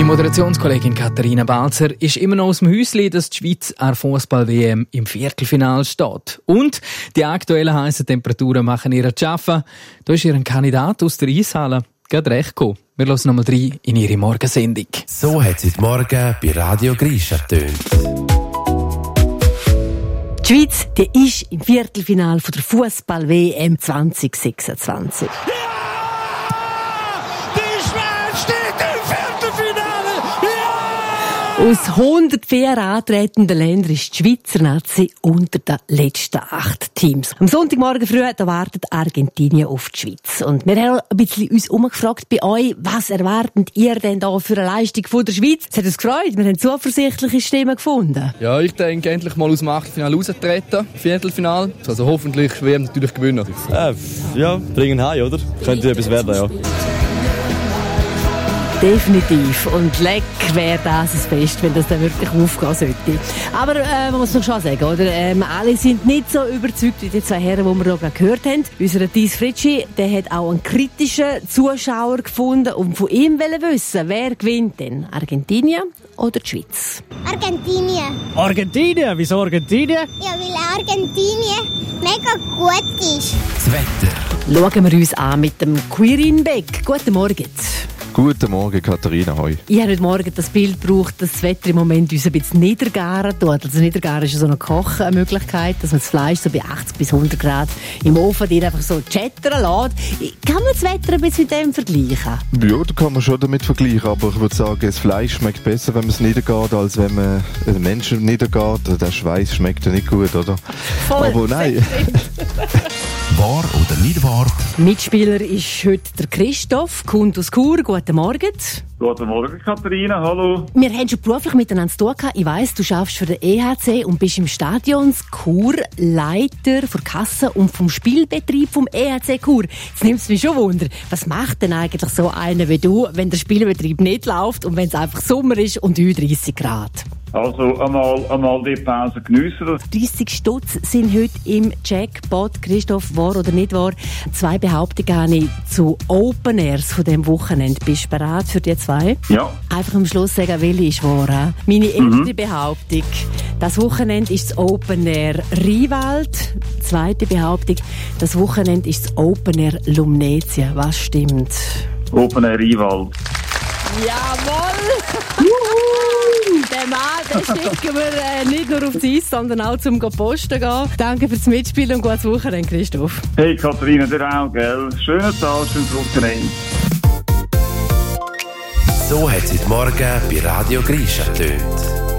Moderationskollegin Katharina Balzer ist immer noch aus dem Häuschen, dass die Schweiz an der Fußball-WM im Viertelfinale steht. Und die aktuellen heißen Temperaturen machen ihr zu schaffen. Da ist ihr ein Kandidat aus der Eishalle gerade recht gekommen. Wir hören nochmal rein in ihre Morgensendung. So hat es heute Morgen bei Radio Grisha getönt. Die Schweiz, die ist im Viertelfinale der Fußball-WM 2026. Aus 104 antretenden Ländern ist die Schweizer Nazi unter den letzten 8 Teams. Am Sonntagmorgen früh da wartet Argentinien auf die Schweiz. Und wir haben ein bisschen uns umgefragt bei euch, was erwartet ihr denn da für eine Leistung von der Schweiz? Es hat uns gefreut, wir haben zuversichtliche Stimmen gefunden. Ja, ich denke, endlich mal aus dem Achtelfinale raustreten, Viertelfinale. Also hoffentlich WM natürlich gewinnen. Ja, bringen heim, oder? Könnte etwas werden, ja. Definitiv. Und leck wäre das ein Fest, wenn das dann wirklich aufgehen sollte. Aber man muss noch schon sagen, oder? Alle sind nicht so überzeugt wie die zwei Herren, die wir hier gerade gehört haben. Unser Thies Fritschi, der hat auch einen kritischen Zuschauer gefunden und von ihm wollen wissen, wer gewinnt denn? Argentinien oder die Schweiz? Argentinien. Argentinien? Wieso Argentinien? Ja, weil Argentinien mega gut ist. Das Wetter. Schauen wir uns an mit dem Quirin Beck. Guten Morgen. Guten Morgen, Katharina. Hoi. Ich habe heute Morgen das Bild gebraucht, dass das Wetter im Moment uns ein bisschen niedergaren tut. Also niedergaren ist so eine Kochmöglichkeit, dass man das Fleisch so bei 80 bis 100 Grad im Ofen einfach so chattern lässt. Kann man das Wetter ein bisschen mit dem vergleichen? Ja, da kann man schon damit vergleichen, aber ich würde sagen, das Fleisch schmeckt besser, wenn man es niedergeht, als wenn man einen Menschen niedergeht. Der Schweiß schmeckt ja nicht gut, oder? Voll. Aber nein. Wahr oder nicht wahr? Mitspieler ist heute der Christoph, kommt aus Chur. Guten Morgen. Guten Morgen, Katharina. Hallo. Wir haben schon beruflich miteinander zu tun gehabt. Ich weiss, du arbeitest für den EHC und bist im Stadion Chur Leiter für Kasse und vom Spielbetrieb vom EHC Chur. Jetzt nimmt es mich schon Wunder. Was macht denn eigentlich so einer wie du, wenn der Spielbetrieb nicht läuft und wenn es einfach Sommer ist und 30 Grad? Also einmal die Pause geniessen. 30 Stutz sind heute im Jackpot. Christoph, wahr oder nicht wahr? 2 Behauptungen habe ich zu Open Airs von diesem Wochenende. Bist du bereit für die 2? Ja. Einfach am Schluss sagen, welche ist wahr. Meine erste Behauptung. Das Wochenende ist das Open Air Riewald. Zweite Behauptung. Das Wochenende ist das Open Air Lumnezia. Was stimmt? Open Air Riewald. Jawohl! Der Mann, den schicken wir nicht nur aufs Eis, sondern auch zum Posten gehen. Danke fürs Mitspielen und gutes Wochenende, Christoph. Hey Katharina, dir auch, gell? Schönen Tag, schönes Wochenende. So hat es heute Morgen bei Radio Grisha getönt.